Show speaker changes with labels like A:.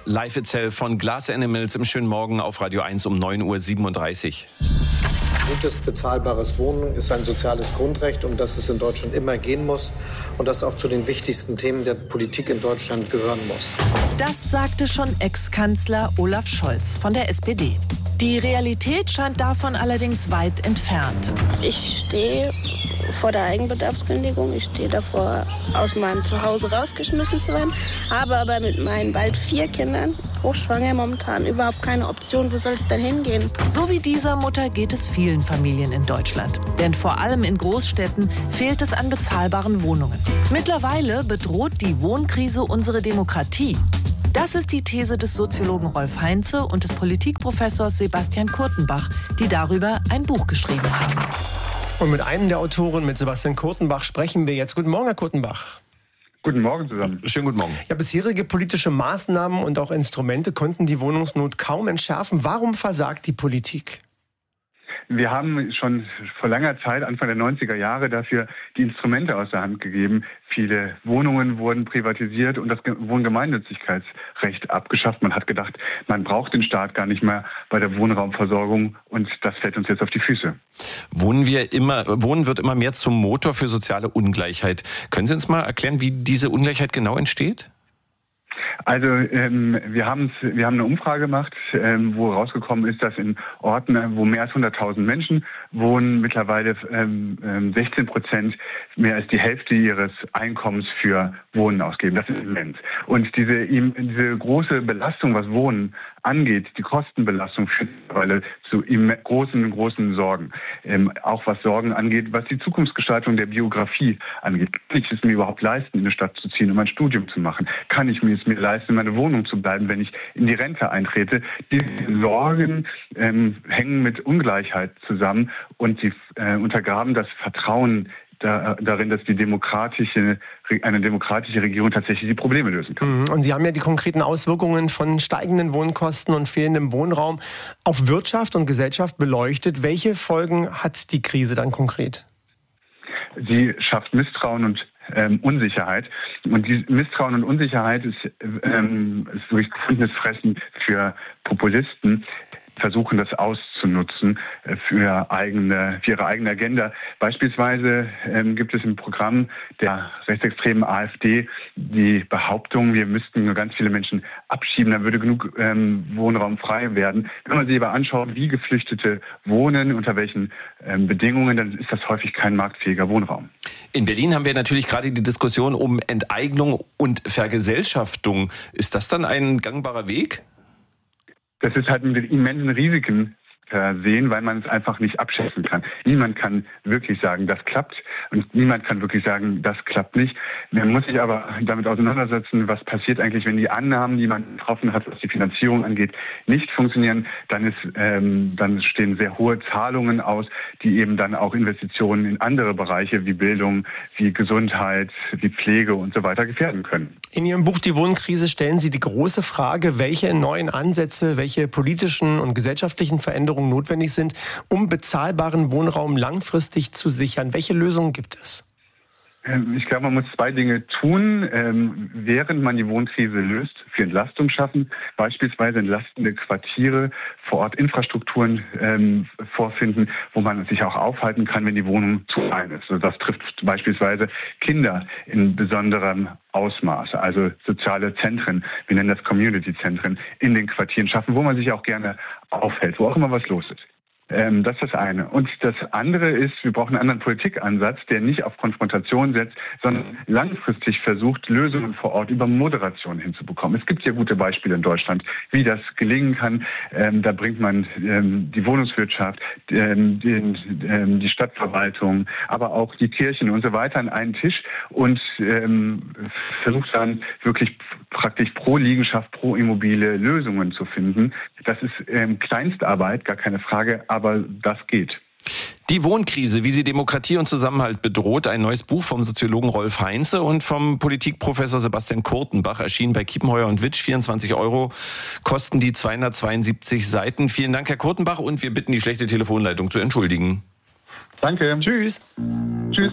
A: Life Itself von Glass Animals im schönen Morgen auf Radio 1 um 9.37 Uhr.
B: Gutes, bezahlbares Wohnen ist ein soziales Grundrecht, um das es in Deutschland immer gehen muss und das auch zu den wichtigsten Themen der Politik in Deutschland gehören muss.
C: Das sagte schon Ex-Kanzler Olaf Scholz von der SPD. Die Realität scheint davon allerdings weit entfernt.
D: Ich stehe vor der Eigenbedarfskündigung. Ich stehe davor, aus meinem Zuhause rausgeschmissen zu werden. Habe aber mit meinen bald 4 Kindern, hochschwanger momentan, überhaupt keine Option. Wo soll es denn hingehen?
C: So wie dieser Mutter geht es vielen Familien in Deutschland. Denn vor allem in Großstädten fehlt es an bezahlbaren Wohnungen. Mittlerweile bedroht die Wohnkrise unsere Demokratie. Das ist die These des Soziologen Rolf Heinze und des Politikprofessors Sebastian Kurtenbach, die darüber ein Buch geschrieben haben.
E: Und mit einem der Autoren, mit Sebastian Kurtenbach, sprechen wir jetzt. Guten Morgen, Herr Kurtenbach.
F: Guten Morgen zusammen.
A: Schönen guten Morgen.
E: Ja, bisherige politische Maßnahmen und auch Instrumente konnten die Wohnungsnot kaum entschärfen. Warum versagt die Politik?
F: Wir haben schon vor langer Zeit, Anfang der 90er Jahre, dafür die Instrumente aus der Hand gegeben. Viele Wohnungen wurden privatisiert und das Wohngemeinnützigkeitsrecht abgeschafft. Man hat gedacht, man braucht den Staat gar nicht mehr bei der Wohnraumversorgung und das fällt uns jetzt auf die Füße.
A: Wohnen wird immer mehr zum Motor für soziale Ungleichheit. Können Sie uns mal erklären, wie diese Ungleichheit genau entsteht?
F: Also wir haben eine Umfrage gemacht, wo rausgekommen ist, dass in Orten, wo mehr als 100.000 Menschen wohnen, mittlerweile 16% mehr als die Hälfte ihres Einkommens für Wohnen ausgeben. Das ist immens. Und diese große Belastung, was Wohnen angeht, die Kostenbelastung führt mittlerweile zu großen Sorgen. Auch was Sorgen angeht, was die Zukunftsgestaltung der Biografie angeht. Kann ich es mir überhaupt leisten, in eine Stadt zu ziehen, um ein Studium zu machen? Kann ich mir leisten, in meiner Wohnung zu bleiben, wenn ich in die Rente eintrete? Diese Sorgen hängen mit Ungleichheit zusammen und sie untergraben das Vertrauen darin, dass eine demokratische Regierung tatsächlich die Probleme lösen kann.
E: Und Sie haben ja die konkreten Auswirkungen von steigenden Wohnkosten und fehlendem Wohnraum auf Wirtschaft und Gesellschaft beleuchtet. Welche Folgen hat die Krise dann konkret?
F: Sie schafft Misstrauen und Unsicherheit. Und die Misstrauen und Unsicherheit ist wirklich gefundenes Fressen für Populisten, versuchen das auszunutzen für ihre eigene Agenda. Beispielsweise gibt es im Programm der rechtsextremen AfD die Behauptung, wir müssten nur ganz viele Menschen abschieben, dann würde genug Wohnraum frei werden. Wenn man sich aber anschaut, wie Geflüchtete wohnen, unter welchen Bedingungen, dann ist das häufig kein marktfähiger Wohnraum.
A: In Berlin haben wir natürlich gerade die Diskussion um Enteignung und Vergesellschaftung. Ist das dann ein gangbarer Weg?
F: Das ist halt mit immensen Risiken versehen, weil man es einfach nicht abschätzen kann. Niemand kann wirklich sagen, das klappt und niemand kann wirklich sagen, das klappt nicht. Man muss sich aber damit auseinandersetzen, was passiert eigentlich, wenn die Annahmen, die man getroffen hat, was die Finanzierung angeht, nicht funktionieren. Dann stehen sehr hohe Zahlungen aus, die eben dann auch Investitionen in andere Bereiche wie Bildung, wie Gesundheit, wie Pflege und so weiter gefährden können.
E: In Ihrem Buch Die Wohnkrise stellen Sie die große Frage, welche neuen Ansätze, welche politischen und gesellschaftlichen Veränderungen notwendig sind, um bezahlbaren Wohnraum langfristig zu sichern. Welche Lösungen gibt es?
F: Ich glaube, man muss 2 Dinge tun, während man die Wohnkrise löst, für Entlastung schaffen, beispielsweise entlastende Quartiere, vor Ort Infrastrukturen vorfinden, wo man sich auch aufhalten kann, wenn die Wohnung zu klein ist. Also das trifft beispielsweise Kinder in besonderem Ausmaß, also soziale Zentren, wir nennen das Community-Zentren, in den Quartieren schaffen, wo man sich auch gerne aufhält, wo auch immer was los ist. Das ist das eine. Und das andere ist, wir brauchen einen anderen Politikansatz, der nicht auf Konfrontation setzt, sondern langfristig versucht, Lösungen vor Ort über Moderation hinzubekommen. Es gibt ja gute Beispiele in Deutschland, wie das gelingen kann. Da bringt man die Wohnungswirtschaft, die Stadtverwaltung, aber auch die Kirchen und so weiter an einen Tisch und versucht dann wirklich praktisch pro Liegenschaft, pro Immobilie Lösungen zu finden. Das ist Kleinstarbeit, gar keine Frage, aber das geht.
A: Die Wohnkrise, wie sie Demokratie und Zusammenhalt bedroht. Ein neues Buch vom Soziologen Rolf Heinze und vom Politikprofessor Sebastian Kurtenbach, erschienen bei Kiepenheuer und Witsch. 24 € kosten die 272 Seiten. Vielen Dank, Herr Kurtenbach, und wir bitten, die schlechte Telefonleitung zu entschuldigen.
F: Danke.
E: Tschüss.
F: Tschüss.